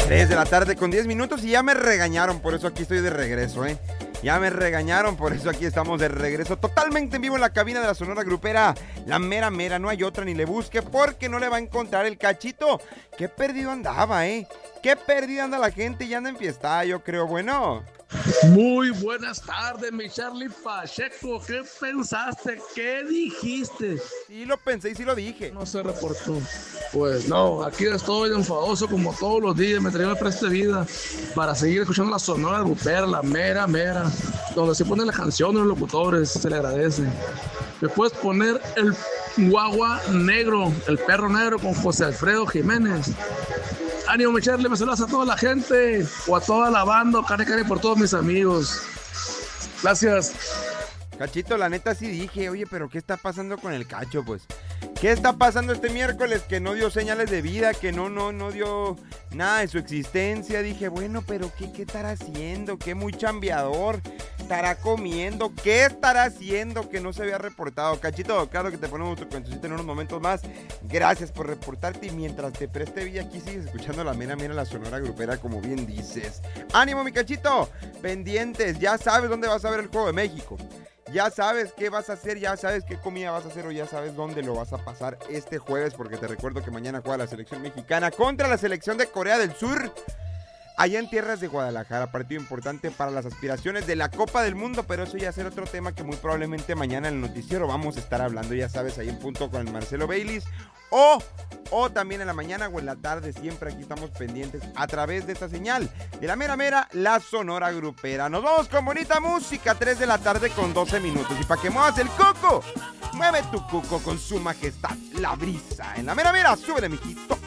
3 de la tarde con 10 minutos y ya me regañaron, por eso aquí estoy de regreso, ¿eh? Ya me regañaron, por eso aquí estamos de regreso, totalmente en vivo en la cabina de la Sonora Grupera. La mera mera, no hay otra, ni le busque, porque no le va a encontrar el Cachito. Qué perdido andaba, ¿eh? Qué perdida anda la gente y anda enfiestada, yo creo. Bueno. Muy buenas tardes, mi Charlie Pacheco. ¿Qué pensaste? ¿Qué dijiste? Sí lo pensé y sí lo dije. No se reportó. Pues no, aquí estoy enfadoso como todos los días. Me traigo para esta vida para seguir escuchando la Sonora Grupera, la mera mera, donde se ponen las canciones, los locutores, se le agradece. Me puedes poner el guagua negro, el perro negro con José Alfredo Jiménez. Ánimo, mi Charlie, me saludas a toda la gente o a toda la banda, care por todos mis amigos. Gracias. Cachito, la neta sí dije, oye, pero ¿qué está pasando con el Cacho, pues? ¿Qué está pasando este miércoles? Que no dio señales de vida, que no dio nada de su existencia. Dije, bueno, pero ¿qué estará haciendo? ¿Qué muy chambeador? ¿Estará comiendo? ¿Qué estará haciendo que no se había reportado? Cachito, claro que te ponemos tu cuentecito en unos momentos más. Gracias por reportarte y mientras te preste vida aquí sigues escuchando la mera la Sonora Grupera, como bien dices. ¡Ánimo, mi Cachito! Pendientes, ya sabes dónde vas a ver el Juego de México. Ya sabes qué vas a hacer, ya sabes qué comida vas a hacer o ya sabes dónde lo vas a pasar este jueves, porque te recuerdo que mañana juega la selección mexicana contra la selección de Corea del Sur, allá en tierras de Guadalajara. Partido importante para las aspiraciones de la Copa del Mundo, pero eso ya será otro tema que muy probablemente mañana en el noticiero vamos a estar hablando, ya sabes, ahí en punto con el Marcelo Baylis, o también en la mañana o en la tarde, siempre aquí estamos pendientes a través de esta señal de la mera, la Sonora Grupera. Nos vamos con bonita música, 3 de la tarde con 12 minutos. Y para que muevas el cuco, mueve tu cuco con su majestad, la brisa. En la mera, súbele, mijito.